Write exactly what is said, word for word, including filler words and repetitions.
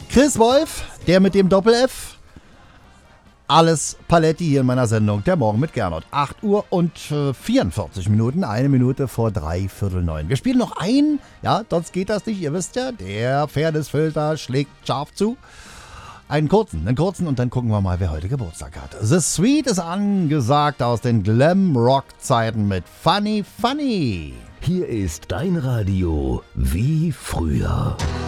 Chris Wolf, der mit dem Doppel-F. Alles Paletti hier in meiner Sendung. Der Morgen mit Gernot. acht Uhr und äh, vierundvierzig Minuten. Eine Minute vor drei Viertel neun. Wir spielen noch ein. Ja, sonst geht das nicht. Ihr wisst ja, der Fairnessfilter schlägt scharf zu. Einen kurzen, einen kurzen und dann gucken wir mal, wer heute Geburtstag hat. The Sweet ist angesagt aus den Glam-Rock-Zeiten mit Funny Funny. Hier ist dein Radio wie früher.